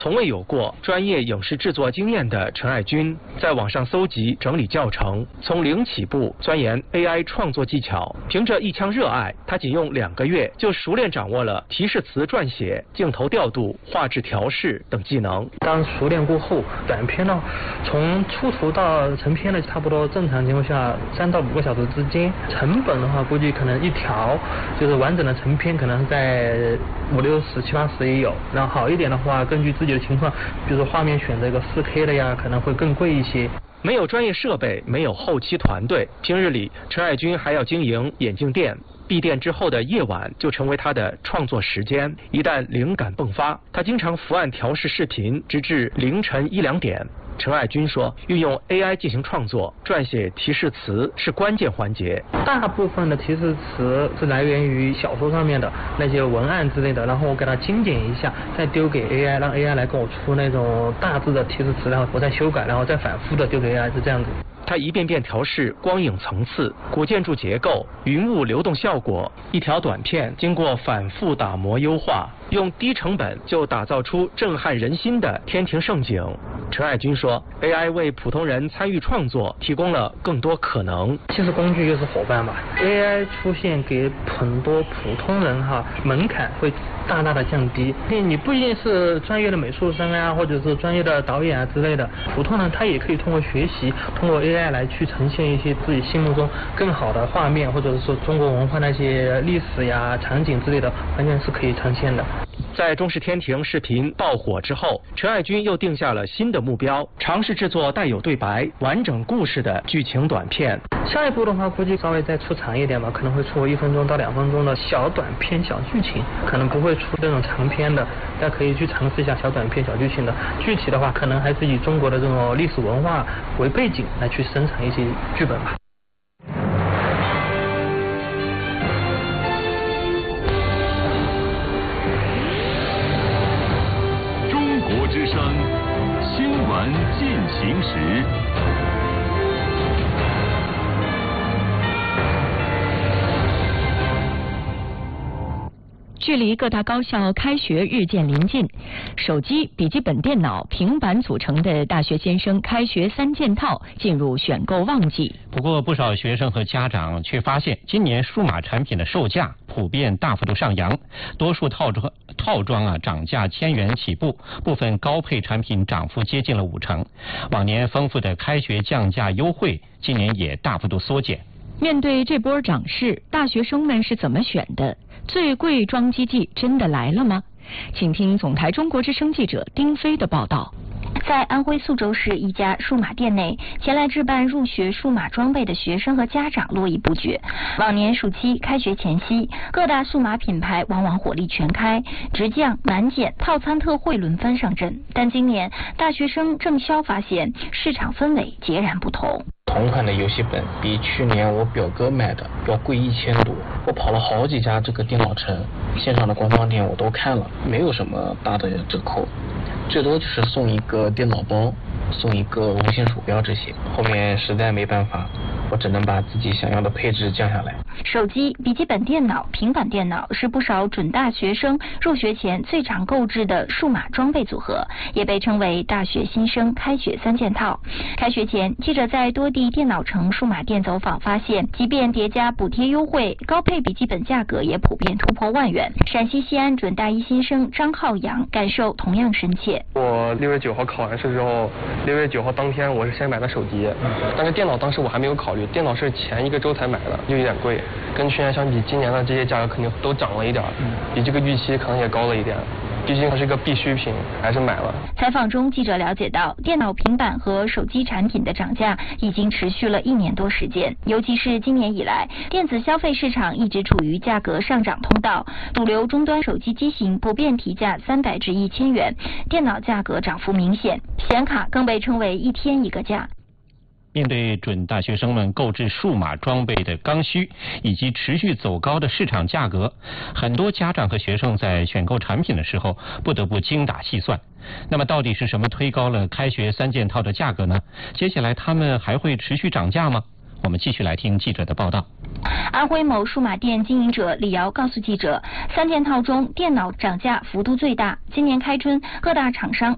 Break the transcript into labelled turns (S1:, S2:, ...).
S1: 从未有过专业影视制作经验的陈爱军，在网上搜集整理教程，从零起步钻研 AI 创作技巧。凭着一腔热爱，他仅用2个月就熟练掌握了提示词撰写、镜头调度、画质调试等技能。
S2: 当熟练过后，短片呢，从出图到成片呢，差不多正常情况下3到5个小时之间。成本的话，估计可能一条就是完整的成片，可能在50、60、70、80也有。然后好一点的话，根据自己的情况，比如说画面选择一个4K 的呀，可能会更贵一些。
S1: 没有专业设备，没有后期团队，平日里陈爱军还要经营眼镜店。闭店之后的夜晚就成为他的创作时间。一旦灵感迸发，他经常伏案调试视频，直至凌晨1、2点。陈爱军说，运用 AI 进行创作，撰写提示词是关键环节。
S2: 大部分的提示词是来源于小说上面的那些文案之类的，然后我给它精简一下，再丢给 AI， 让 AI 来跟我出那种大致的提示词，然后我再修改，然后再反复的丢给 AI， 是这样子。
S1: 他一遍遍调试光影层次、古建筑结构、云雾流动效果，一条短片经过反复打磨优化，用低成本就打造出震撼人心的天庭盛景。陈爱军说 ，AI 为普通人参与创作提供了更多可能。
S2: 其实工具就是伙伴嘛 ，AI 出现给很多普通人门槛会大大的降低。你不一定是专业的美术生啊，或者是专业的导演啊之类的，普通人他也可以通过学习，通过 AI 来去呈现一些自己心目中更好的画面，或者是说中国文化那些历史呀、场景之类的，完全是可以呈现的。
S1: 在中视天庭视频爆火之后，陈爱军又定下了新的目标，尝试制作带有对白、完整故事的剧情短片。
S2: 下一步的话，估计稍微再出长一点吧，可能会出1分钟到2分钟的小短片、小剧情，可能不会出这种长片的，大家可以去尝试一下小短片、小剧情的。具体的话，可能还是以中国的这种历史文化为背景来去生产一些剧本吧。
S3: 之声新闻进行时。
S4: 距离各大高校开学日渐临近，手机、笔记本电脑、平板组成的大学新生开学3件套进入选购旺季。
S5: 不过，不少学生和家长却发现，今年数码产品的售价普遍大幅度上扬，多数套装涨价1000元起步，部分高配产品涨幅接近了50%。往年丰富的开学降价优惠，今年也大幅度缩减。
S4: 面对这波涨势，大学生们是怎么选的？最贵装机季真的来了吗？请听总台中国之声记者丁飞的报道。
S6: 在安徽宿州市一家数码店内，前来置办入学数码装备的学生和家长络绎不绝。往年暑期开学前夕，各大数码品牌往往火力全开，直降、满减、套餐特惠轮番上阵。但今年大学生郑潇发现，市场氛围截然不同。
S7: 同款的游戏本比去年我表哥买的要贵1000多，我跑了好几家这个电脑城，线上的官方店我都看了，没有什么大的折扣，最多就是送一个电脑包，送一个无线鼠标这些。后面实在没办法，我只能把自己想要的配置降下来。
S6: 手机、笔记本电脑、平板电脑是不少准大学生入学前最常购置的数码装备组合，也被称为大学新生开学3件套。开学前，记者在多地电脑城数码店走访发现，即便叠加补贴优惠，高配笔记本价格也普遍突破10000元。陕西西安准大一新生张浩洋感受同样深切。
S8: 我6月9号考完试之后，6月9号当天我是先买的手机，但是电脑当时我还没有考虑，电脑是前1个周才买的，就有点贵。跟去年相比，今年的这些价格肯定都涨了一点，比这个预期可能也高了一点。毕竟它是个必需品，还是买了。
S6: 采访中，记者了解到，电脑、平板和手机产品的涨价已经持续了1年多时间，尤其是今年以来，电子消费市场一直处于价格上涨通道，主流终端手机机型普遍提价300至1000元，电脑价格涨幅明显，显卡更被称为1天1个价。
S5: 面对准大学生们购置数码装备的刚需以及持续走高的市场价格，很多家长和学生在选购产品的时候不得不精打细算。那么到底是什么推高了开学3件套的价格呢？接下来他们还会持续涨价吗？我们继续来听记者的报道。
S6: 安徽某数码店经营者李瑶告诉记者，3件套中电脑涨价幅度最大。今年开春，各大厂商